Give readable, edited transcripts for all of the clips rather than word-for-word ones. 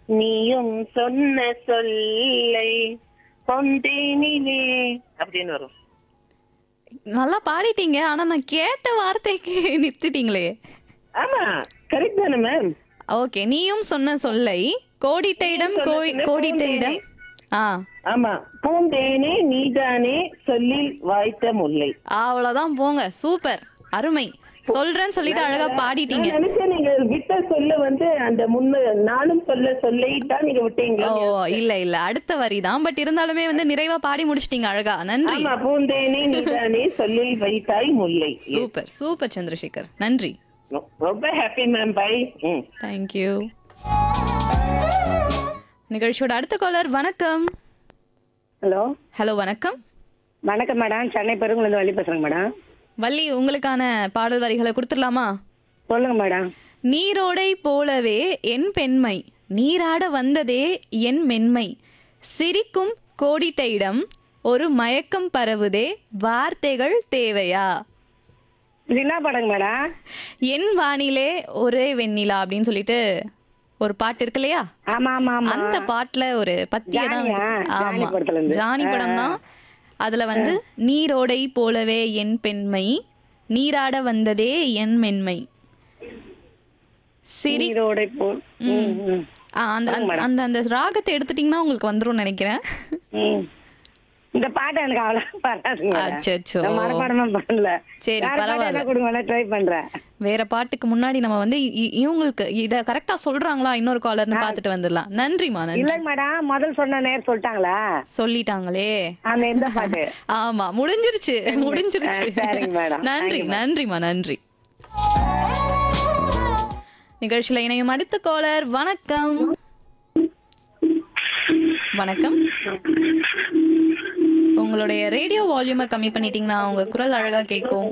நீயும் சொன்ன சொல்லை கொண்டேனிலே அப்படின்னு வரும். நல்லா பாடிட்டீங்க. ஆனா நான் கேட்ட வார்த்தைக்கு நிறுத்திட்டீங்களே. ஆமா, கரெக்ட் தானே மேம்? ஓகே, நீயும் சொன்ன சொல்லை கோடிட்ட இடம் கோடிட்ட இடம். ஆ, ஆமா, பூந்தேனே நீதானே சொல்லில் வாய்த்த முல்லை. அவ்வளவுதான் போங்க. சூப்பர், அருமை. சொல்றேன்னு சொல்லிட்டு அழகா பாடிட்டீங்க. நான் நினைச்சேன் நீங்க விட்ட சொல்ல வந்து அந்த முன்ன நானும் சொல்ல சொல்லிதான் நீங்க விட்டீங்களா? ஓ, இல்ல இல்ல, அடுத்த வரி தான். பட் இருந்தாலுமே வந்து நிறைவா பாடி முடிச்சிட்டீங்க அழகா. நன்றி. ஆமா, பூந்தேனே நீதானே சொல்லில் வைத்தாய் முல்லை. சூப்பர் சூப்பர் சந்திரசேகர், நன்றி. ரொம்ப ஹாப்பி மேம். பை. தேங்க்யூ. நிகழ்ச்சியோட அடுத்த காலர். வணக்கம். ஹலோ ஹலோ, வணக்கம். வணக்கம் மேடம். சென்னை பெருங்குளந்து வள்ளி பேசுறேங்க மேடம். வள்ளி, உங்களுக்கான பாடல் வரிகளை கொடுத்துடலாமா? சொல்லுங்க மேடம். நீரோடை போலவே என் பெண்மை, நீராட வந்ததே என் மென்மை, சிரிக்கும் கோடிட்ட இடம் ஒரு மயக்கம் பரவுதே, வார்த்தைகள் தேவையா? இது என்ன படங்க மேடம்? என் வானிலே ஒரே வெண்ணிலா அப்படின்னு சொல்லிட்டு ஒரு பாட்டு இருக்கு இல்லையா? ஆமா ஆமா ஆமா. அந்த பாட்டுல ஒரு பத்தியை தான். ஜானியா? ஜானி ஆமா, படத்துல இருந்து. ஜானி படம் தான். அதுல வந்து நீரோடை போலவே என் பெண்மை, நீராட வந்ததே என் மென்மை, சிரி. நீரோடை போல். அந்த அந்த அந்த ராகத்தை எடுத்துட்டீங்கன்னா உங்களுக்கு வந்துரும் நினைக்கிறேன். இந்த பாட்டு எனக்கு அவ்வளவு வராதுங்க மேடம். அச்சச்சோ. நான் மனப்பாடமா பண்ணல. சரி, வேற பாட்டு பரவாயில்ல. என்ன கொடுங்க, நான் ட்ரை பண்றேன். வேற பாட்டுக்கு முன்னாடி நம்ம வந்து இவங்களுக்கு இத கரெக்டா சொல்றாங்களா இன்னொரு காலர்னு பாத்துட்டு வந்துடலாம். நன்றிமா, நன்றி. இல்லங்க மேடம், முதல் சொன்ன நேர் சொல்லிட்டாங்களா? சொல்லிட்டாங்களே அந்த எந்த பாட்டு? ஆமா, முடிஞ்சிருச்சு முடிஞ்சிருச்சு. சரிங்க மேடம். நன்றி, நன்றிமா, நன்றி. நிகழ்ச்சியில இணையும் அடுத்த காலர். வணக்கம். வணக்கம். உங்களுடைய ரேடியோ வால்யூமை கம்மி பண்ணிட்டீங்கன்னா உங்க குரல் அழகா கேட்கும்.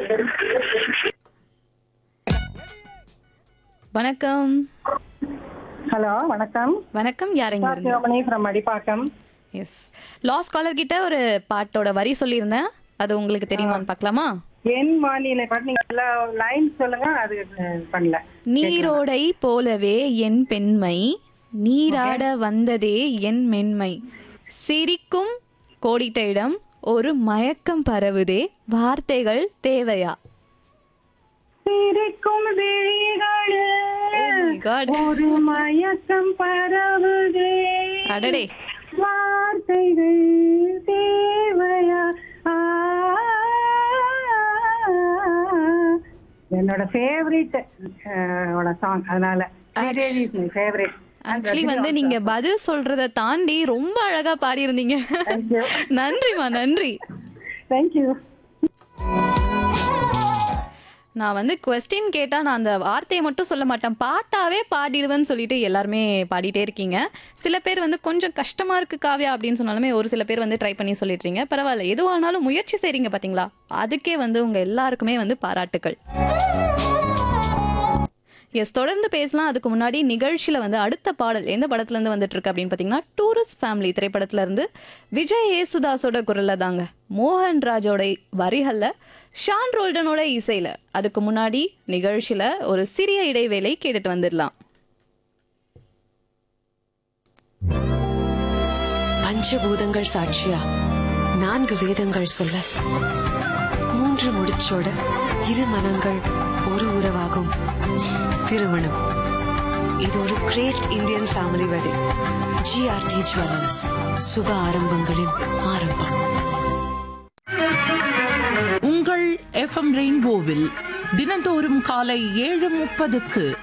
வணக்கம். ஹலோ வணக்கம். வணக்கம், யாருங்க? Sivamani from Adipakkam. S, last caller கிட்ட ஒரு பாட்டோட வரி சொல்லியிருந்தேன், அது உங்களுக்கு தெரியுமான்னு பார்க்கலாமா? என் வானிலை பாட்டு நீங்க எல்லா லைன் சொல்லுங்க, அது பண்ணல. நீரோடை போலவே என் பெண்மை, நீராட வந்ததே என் மென்மை, சிரிக்கும் கோடிட்ட இடம் ஒரு மயக்கம் பரவுதே, வார்த்தைகள் தேவையா? சிரிக்கும் விழிகளில் Oh my God. ஒரு மயக்கம் பரவுதே, அடடே, வார்த்தைகள் தேவையா? என்னோட ஃபேவரட் சாங், அதனால ஃபேவரட். ஆக்சுவலி வந்து நீங்க பதில் சொல்றத தாண்டி ரொம்ப அழகா பாடி இருந்தீங்க. நன்றிமா, நன்றி. தேங்க்யூ. நான் வந்து கொஸ்டின் கேட்டா நான் அந்த வார்த்தையை மட்டும் சொல்ல மாட்டேன், பாட்டாவே பாடிடுவேன்னு சொல்லிட்டு எல்லாருமே பாடிட்டே இருக்கீங்க. சில பேர் வந்து கொஞ்சம் கஷ்டமா இருக்கு காவ்யா அப்படின்னு சொன்னாலுமே ஒரு சில பேர் வந்து ட்ரை பண்ணி சொல்லிடுறீங்க. பரவாயில்ல, எதுவானாலும் முயற்சி செய்றீங்க பாத்தீங்களா, அதுக்கே வந்து உங்க எல்லாருக்குமே வந்து பாராட்டுக்கள். எஸ், தொடர்ந்து பேசலாம். அதுக்கு முன்னாடி நிகழ்ச்சியில வந்து அடுத்த பாடல் எந்த படத்துல இருந்து வந்துட்டு இருக்கு அப்படின்னு பாத்தீங்கன்னா, டூரிஸ்ட் ஃபேமிலி திரைப்படத்துல இருந்து விஜய் ஏசுதாஸோட குரல்ல தாங்க, மோகன்ராஜோட வரிகள்ல, ஷான் ரோல்டனோட இசையில. அதுக்கு முன்னாடி நிகழ்ச்சியில ஒரு சிறிய இடைவேளை கேட்டுட்டு வந்துடலாம். பஞ்சபூதங்கள் சாட்சியா 4 வேதங்கள் சொல்ல, 3 முடிச்சோட 2 மனங்கள் ஒரு உறவாகும். திருமணம். இது ஒரு great Indian family wedding. GRT jewellers, சுப ஆரம்பங்களின் ஆரம்பம். உங்கள் FM ரெயின்போவில் தினந்தோறும் காலை 7:30